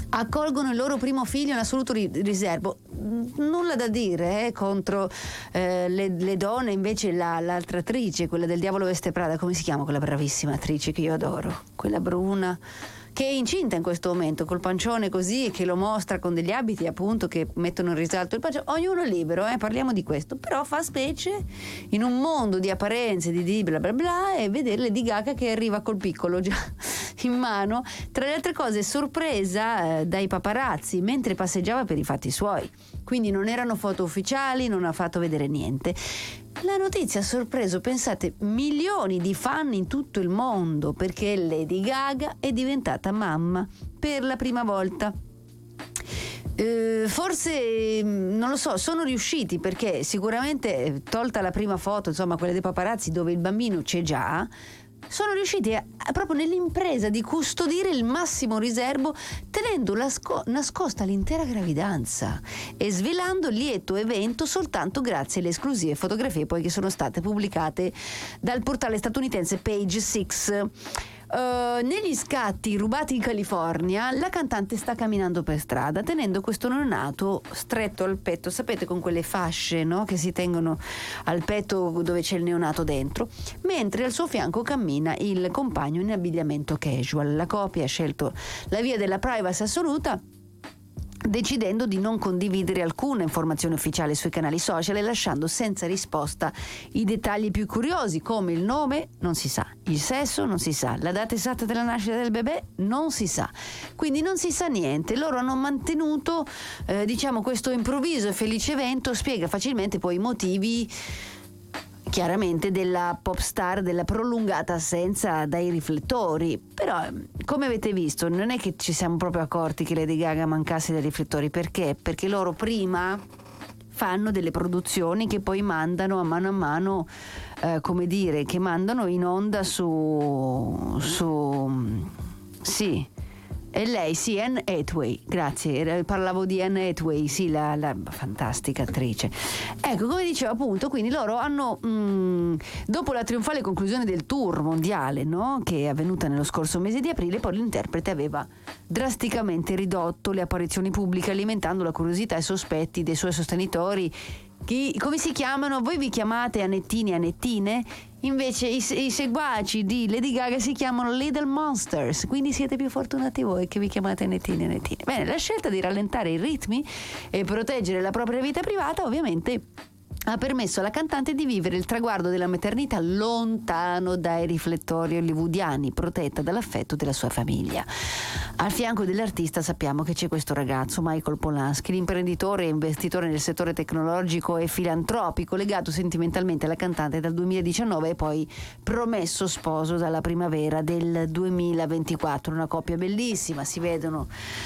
accolgono il loro primo figlio in assoluto riservo. Nulla da dire contro le donne. Invece l'altra attrice, quella del Diavolo Veste Prada, come si chiama quella bravissima attrice che io adoro, quella bruna, che è incinta in questo momento col pancione così, e che lo mostra con degli abiti appunto che mettono in risalto il pancione. Ognuno è libero, parliamo di questo, però fa specie in un mondo di apparenze, di bla bla bla, e vedere Lady Gaga che arriva col piccolo già in mano, tra le altre cose sorpresa dai paparazzi mentre passeggiava per i fatti suoi, quindi non erano foto ufficiali, non ha fatto vedere niente. La notizia ha sorpreso, pensate, milioni di fan in tutto il mondo, perché Lady Gaga è diventata mamma per la prima volta. Forse, non lo so, sono riusciti, perché sicuramente, tolta la prima foto, insomma quella dei paparazzi dove il bambino c'è già, sono riusciti proprio nell'impresa di custodire il massimo riservo, tenendo nascosta l'intera gravidanza e svelando il lieto evento soltanto grazie alle esclusive fotografie poi che sono state pubblicate dal portale statunitense Page Six. Negli scatti rubati in California, la cantante sta camminando per strada tenendo questo neonato stretto al petto, sapete, con quelle fasce, no, che si tengono al petto dove c'è il neonato dentro, mentre al suo fianco cammina il compagno in abbigliamento casual. La coppia ha scelto la via della privacy assoluta, decidendo di non condividere alcuna informazione ufficiale sui canali social e lasciando senza risposta i dettagli più curiosi, come il nome non si sa, il sesso non si sa, la data esatta della nascita del bebè non si sa, quindi non si sa niente. Loro hanno mantenuto questo improvviso e felice evento. Spiega facilmente poi i motivi, chiaramente, della pop star, della prolungata assenza dai riflettori. Però, come avete visto, non è che ci siamo proprio accorti che Lady Gaga mancasse dai riflettori. Perché? Perché loro prima fanno delle produzioni che poi mandano a mano, che mandano in onda sì. E lei, sì, Anne Hathaway, grazie, parlavo di Anne Hathaway, sì, la fantastica attrice. Ecco, come dicevo appunto, quindi loro hanno, dopo la trionfale conclusione del tour mondiale, no, che è avvenuta nello scorso mese di aprile, poi l'interprete aveva drasticamente ridotto le apparizioni pubbliche, alimentando la curiosità e i sospetti dei suoi sostenitori. Come si chiamano? Voi vi chiamate Anettini e Anettine? Invece i seguaci di Lady Gaga si chiamano Little Monsters, quindi siete più fortunati voi che vi chiamate Anettini e Anettine. Bene, la scelta di rallentare i ritmi e proteggere la propria vita privata ovviamente ha permesso alla cantante di vivere il traguardo della maternità lontano dai riflettori hollywoodiani, protetta dall'affetto della sua famiglia. Al fianco dell'artista sappiamo che c'è questo ragazzo, Michael Polanski, l'imprenditore e investitore nel settore tecnologico e filantropico, legato sentimentalmente alla cantante dal 2019 e poi promesso sposo dalla primavera del 2024. Una coppia bellissima, si vedono,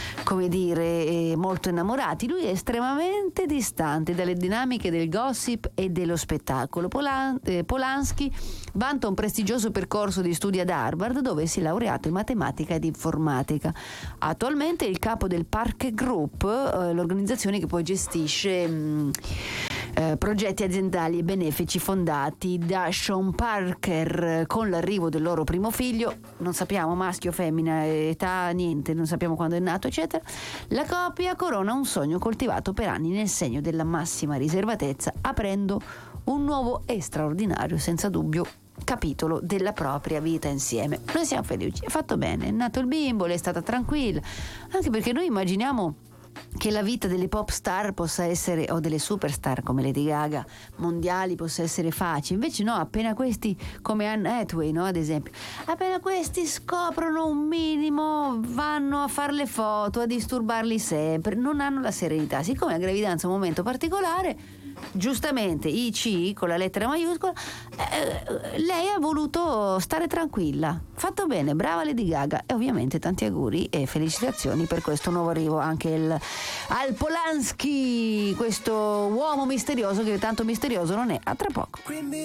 molto innamorati. Lui è estremamente distante dalle dinamiche del gossip e dello spettacolo. Polanski vanta un prestigioso percorso di studi ad Harvard, dove si è laureato in matematica ed informatica. Attualmente è il capo del Parker Group, l'organizzazione che poi gestisce progetti aziendali e benefici fondati da Sean Parker. Con l'arrivo del loro primo figlio, non sappiamo maschio o femmina, età, niente, non sappiamo quando è nato, eccetera, la coppia corona un sogno coltivato per anni nel segno della massima riservatezza, aprendo un nuovo e straordinario, senza dubbio, capitolo della propria vita insieme. Noi siamo felici, è fatto bene, è nato il bimbo, lei è stata tranquilla, anche perché noi immaginiamo che la vita delle pop star possa essere, o delle superstar come Lady Gaga, mondiali, possa essere facile. Invece no, appena questi, come Anne Hathaway, no, ad esempio, appena questi scoprono un minimo, vanno a fare le foto, a disturbarli sempre, non hanno la serenità. Siccome la gravidanza è un momento particolare, giustamente IC con la lettera maiuscola, lei ha voluto stare tranquilla. Fatto bene, brava Lady Gaga, e ovviamente tanti auguri e felicitazioni per questo nuovo arrivo anche al Polanski, questo uomo misterioso che tanto misterioso non è. A tra poco.